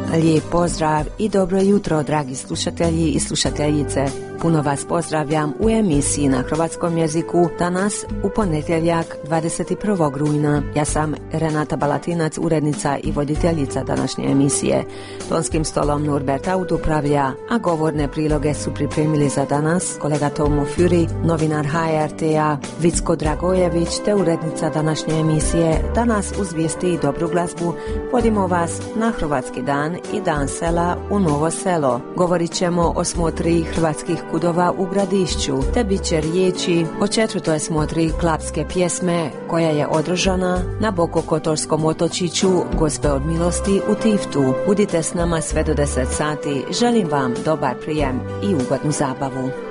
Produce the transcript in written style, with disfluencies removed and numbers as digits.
Lijep pozdrav i dobro jutro, dragi slušatelji i slušateljice. Puno vas pozdravljam u emisiji na hrvatskom jeziku danas u ponedjeljak 21. rujna. Ja sam Renata Balatinac, urednica i voditeljica današnje emisije. Tonskim stolom Norbert Aud upravlja, a govorne priloge su pripremili za danas kolega Tomo Fury, novinar HRT-a, Vicko Dragojević te urednica današnje emisije. Danas uz vijesti i dobru glazbu vodimo vas na Hrvatski dan i Dan sela u Novo Selo. Govorit ćemo o smotri hrvatskih kudova u Gradišću, te bit će riječi o 4. smotri klapske pjesme koja je održana na Bokokotorskom otočiću Gospe od milosti u Tiftu. Budite s nama sve do 10 sati. Želim vam dobar prijem i ugodnu zabavu.